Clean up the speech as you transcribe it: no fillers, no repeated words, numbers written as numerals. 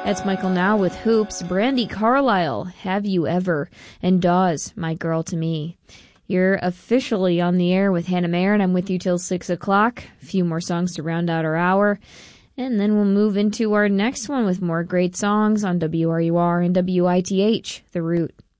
That's Michael Now with Hoops. Brandi Carlile, Have You Ever? And Dawes, My Girl to Me. You're officially on the air with Hannah Mayer, and I'm with you till 6 o'clock. A few more songs to round out our hour. And then we'll move into our next one with more great songs on WRUR and WITH, The Root.